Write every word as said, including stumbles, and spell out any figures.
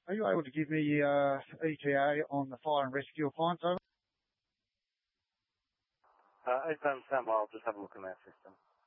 Are you able to give me uh, E T A on the fire and rescue appliance, over? Uh, eight seven, stand by, I'll just have a look in that system.